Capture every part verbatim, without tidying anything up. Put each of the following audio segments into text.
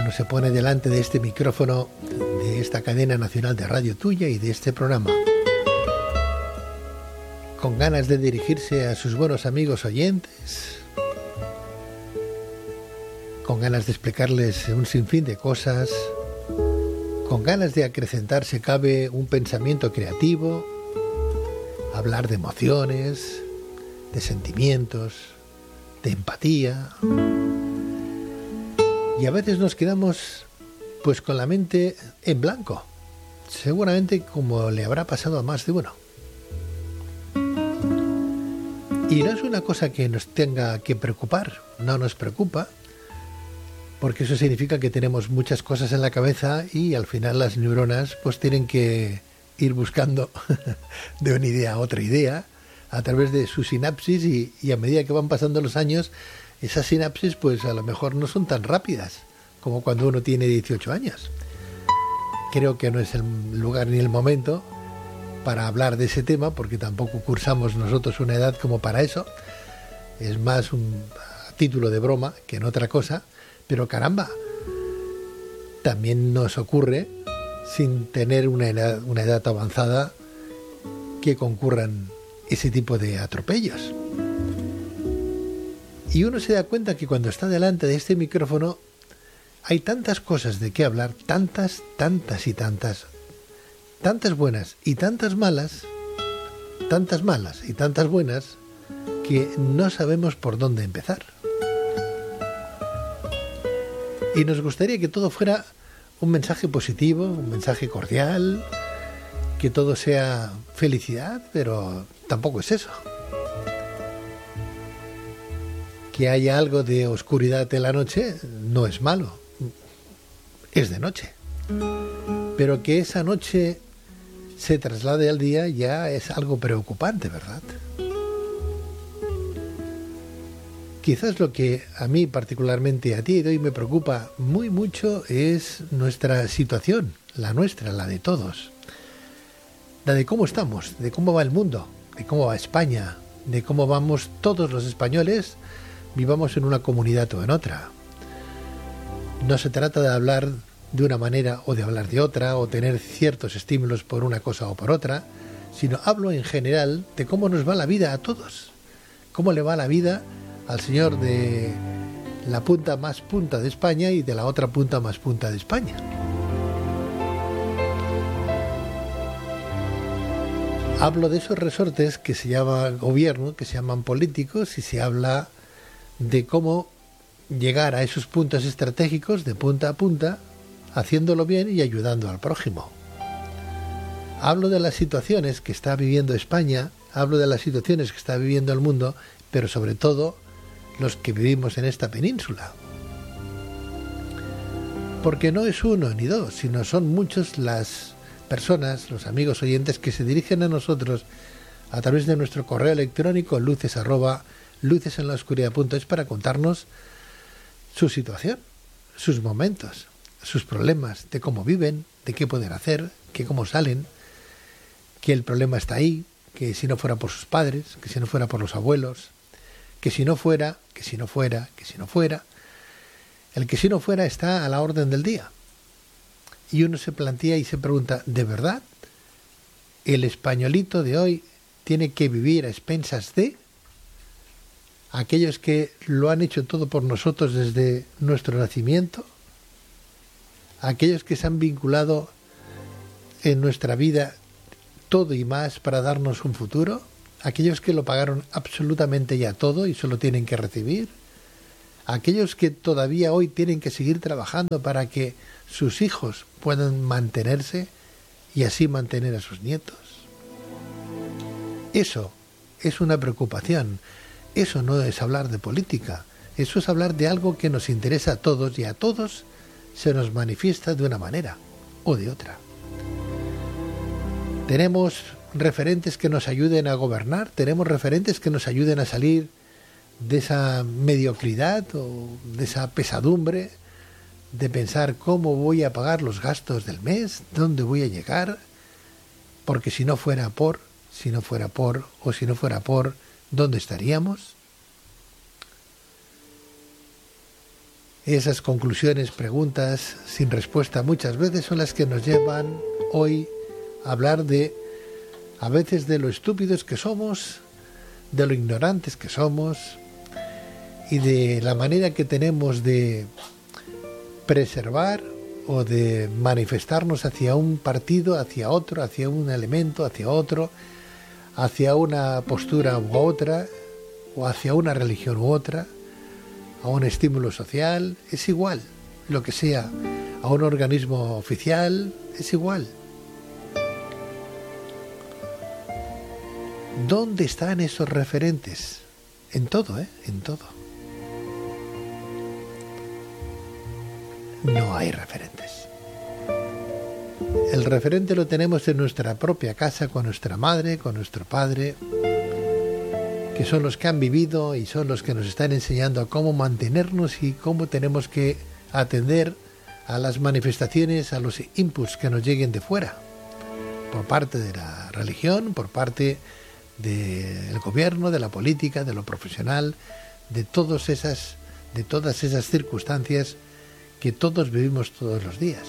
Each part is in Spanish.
uno se pone delante de este micrófono de esta cadena nacional de radio tuya y de este programa, con ganas de dirigirse a sus buenos amigos oyentes, con ganas de explicarles un sinfín de cosas, con ganas de acrecentar, si cabe, un pensamiento creativo, hablar de emociones, de sentimientos, de empatía. Y a veces nos quedamos pues con la mente en blanco, seguramente como le habrá pasado a más de uno. Y no es una cosa que nos tenga que preocupar, no nos preocupa, porque eso significa que tenemos muchas cosas en la cabeza y al final las neuronas pues tienen que ir buscando de una idea a otra idea a través de su sinapsis y, y a medida que van pasando los años, esas sinapsis pues a lo mejor no son tan rápidas como cuando uno tiene dieciocho años. Creo que no es el lugar ni el momento para hablar de ese tema, porque tampoco cursamos nosotros una edad como para eso. Es más un título de broma que en otra cosa, pero caramba, también nos ocurre sin tener una edad, una edad avanzada que concurran ese tipo de atropellos. Y uno se da cuenta que cuando está delante de este micrófono hay tantas cosas de qué hablar, tantas, tantas y tantas, tantas buenas y tantas malas, tantas malas y tantas buenas, que no sabemos por dónde empezar. Y nos gustaría que todo fuera un mensaje positivo, un mensaje cordial, que todo sea felicidad, pero tampoco es eso. Que haya algo de oscuridad en la noche no es malo, es de noche. Pero que esa noche se traslade al día ya es algo preocupante, ¿verdad? Quizás lo que a mí particularmente, a ti y hoy me preocupa muy mucho es nuestra situación, la nuestra, la de todos. La de cómo estamos, de cómo va el mundo, de cómo va España, de cómo vamos todos los españoles, vivamos en una comunidad o en otra. No se trata de hablar de una manera o de hablar de otra, o tener ciertos estímulos por una cosa o por otra, sino hablo en general de cómo nos va la vida a todos, cómo le va la vida al señor de la punta más punta de España y de la otra punta más punta de España. Hablo de esos resortes que se llama gobierno, que se llaman políticos, y se habla de cómo llegar a esos puntos estratégicos de punta a punta, haciéndolo bien y ayudando al prójimo. Hablo de las situaciones que está viviendo España, hablo de las situaciones que está viviendo el mundo, pero sobre todo los que vivimos en esta península. Porque no es uno ni dos, sino son muchos las personas, los amigos oyentes que se dirigen a nosotros a través de nuestro correo electrónico luces arroba lucesenlaoscuridad.es para contarnos su situación, sus momentos, sus problemas, de cómo viven, de qué pueden hacer, que cómo salen, que el problema está ahí, que si no fuera por sus padres, que si no fuera por los abuelos, que si no fuera, que si no fuera, que si no fuera. El que si no fuera está a la orden del día. Y uno se plantea y se pregunta, ¿de verdad el españolito de hoy tiene que vivir a expensas de aquellos que lo han hecho todo por nosotros desde nuestro nacimiento? Aquellos que se han vinculado en nuestra vida todo y más para darnos un futuro, aquellos que lo pagaron absolutamente ya todo y solo tienen que recibir, aquellos que todavía hoy tienen que seguir trabajando para que sus hijos puedan mantenerse y así mantener a sus nietos. Eso es una preocupación, eso no es hablar de política, eso es hablar de algo que nos interesa a todos y a todos se nos manifiesta de una manera o de otra. Tenemos referentes que nos ayuden a gobernar, tenemos referentes que nos ayuden a salir de esa mediocridad o de esa pesadumbre de pensar cómo voy a pagar los gastos del mes, dónde voy a llegar, porque si no fuera por, si no fuera por, o si no fuera por, ¿dónde estaríamos? Esas conclusiones, preguntas sin respuesta muchas veces son las que nos llevan hoy a hablar de, a veces, de lo estúpidos que somos, de lo ignorantes que somos y de la manera que tenemos de preservar o de manifestarnos hacia un partido, hacia otro, hacia un elemento, hacia otro, hacia una postura u otra, o hacia una religión u otra, a un estímulo social, es igual, lo que sea, a un organismo oficial, es igual. ¿Dónde están esos referentes? En todo, ¿eh? En todo. No hay referentes. El referente lo tenemos en nuestra propia casa, con nuestra madre, con nuestro padre, que son los que han vivido y son los que nos están enseñando cómo mantenernos y cómo tenemos que atender a las manifestaciones, a los inputs que nos lleguen de fuera, por parte de la religión, por parte del gobierno, de la política, de lo profesional, de todas esas, de todas esas circunstancias que todos vivimos todos los días.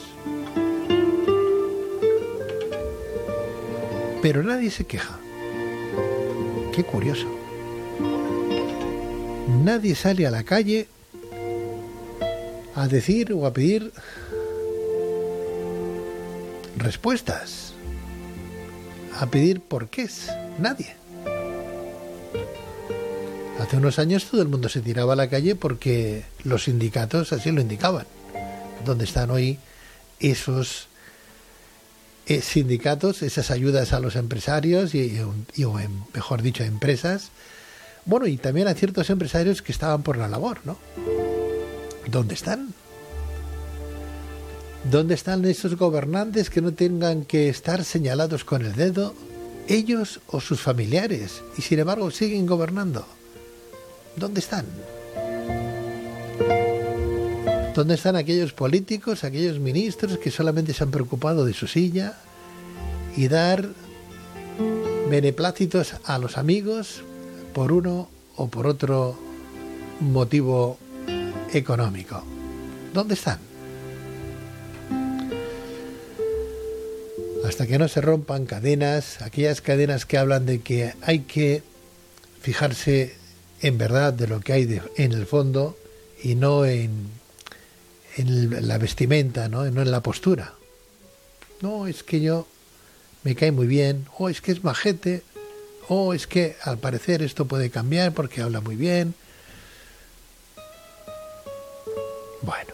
Pero nadie se queja. Qué curioso. Nadie sale a la calle a decir o a pedir respuestas, a pedir porqués. Nadie. Hace unos años todo el mundo se tiraba a la calle porque los sindicatos así lo indicaban. ¿Dónde están hoy esos eh, sindicatos, esas ayudas a los empresarios y, y o en, mejor dicho, a empresas? Bueno, y también a ciertos empresarios que estaban por la labor, ¿no? ¿Dónde están? ¿Dónde están esos gobernantes que no tengan que estar señalados con el dedo, ellos o sus familiares, y sin embargo siguen gobernando? ¿Dónde están? ¿Dónde están aquellos políticos, aquellos ministros que solamente se han preocupado de su silla y dar beneplácitos a los amigos por uno o por otro motivo económico? ¿Dónde están? Hasta que no se rompan cadenas, aquellas cadenas que hablan de que hay que fijarse en verdad de lo que hay de, en el fondo y no en, en la vestimenta, ¿no? No en la postura. No, es que yo me cae muy bien, o es que es majete, o es que al parecer esto puede cambiar porque habla muy bien. Bueno,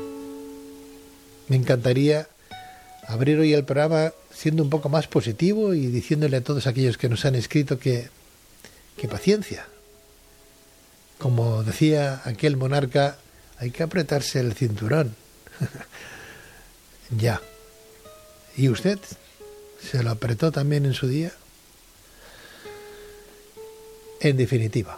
me encantaría abrir hoy el programa siendo un poco más positivo y diciéndole a todos aquellos que nos han escrito que, que paciencia. Como decía aquel monarca, hay que apretarse el cinturón. Ya. ¿Y usted? ¿Se lo apretó también en su día? En definitiva,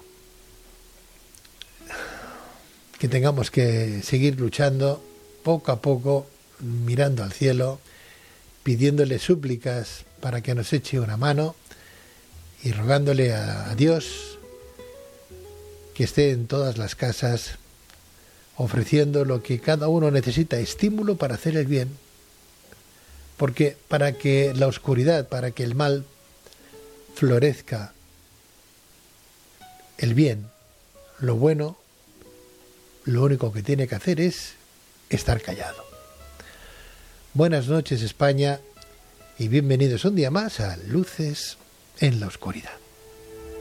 que tengamos que seguir luchando poco a poco, mirando al cielo, pidiéndole súplicas para que nos eche una mano y rogándole a, a Dios que esté en todas las casas, ofreciendo lo que cada uno necesita, estímulo para hacer el bien, porque para que la oscuridad, para que el mal florezca, el bien, lo bueno, lo único que tiene que hacer es estar callado. Buenas noches, España, y bienvenidos un día más a Luces en la Oscuridad.